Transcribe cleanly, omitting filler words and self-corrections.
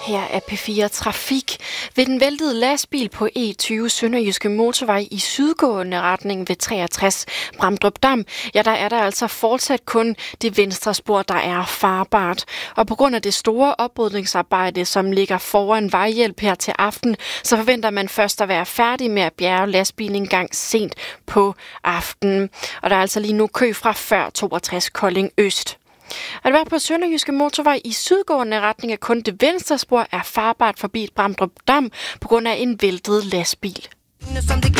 Her er P4 Trafik. Ved den væltede lastbil på E20 Sønderjyske Motorvej i sydgående retning ved 63 Bramdrup Dam, ja, der er der altså fortsat kun det venstre spor, der er farbart. Og på grund af det store oprydningsarbejde, som ligger foran vejhjælp her til aften, så forventer man først at være færdig med at bjerge lastbilen en gang sent på aftenen. Og der er altså lige nu kø fra før 62 Kolding Øst. At være på Sønderjyske Motorvej i sydgående retning af kun det venstre spor er farbart forbi Bramdrup Dam på grund af en væltet lastbil.